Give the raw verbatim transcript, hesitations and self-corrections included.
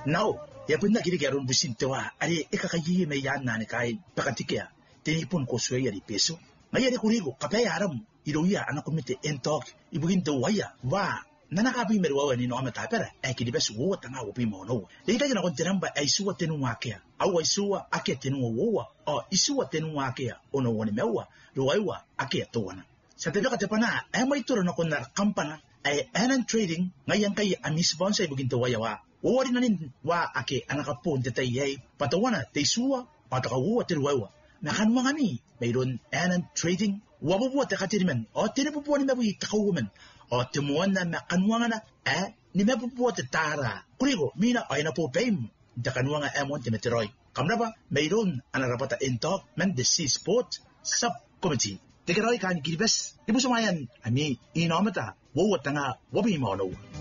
Now, ya pun na kiri karun busin tewa, ari eka kayi me yan na ni kai pakatikia, tinipon ko suya di peso. Ngaya di kurigo, kapaya aram, iroya anak kumite entok, ibugin tewaya, wa, nanakabi merwa ni no amatapera, ay kidibes wo tanga wopi mo no. Dita jana kon teramba ay suwa tenu wakea, au ay suwa ake tenu wowa, o isuwa tenu wakea, ono woni mewa, ruwaiwa ake towana. Sa tebeka tepana, ay may turo na kon na kampana, ay anan trading, ngayon kay amisbonsa ibugin tewaya wa. Wawari na nin wa ake anakapon tetay yay patawana tesuwa patakawa teruwa na kanwa ngani mayroon anan trading wabubuwa takatiriman o tinabubuwa ni mabuhi takawuman o timuwan na makanwa nga na eh ni mabubuwa tatara kurigo mina ay na po paim takanwa nga amon timeteroy kamna ba mayroon anarapata intok man the sea sport subcommittee tegeroy kan kiribes ibu sumayan ami inomata wawat nga wabi mo no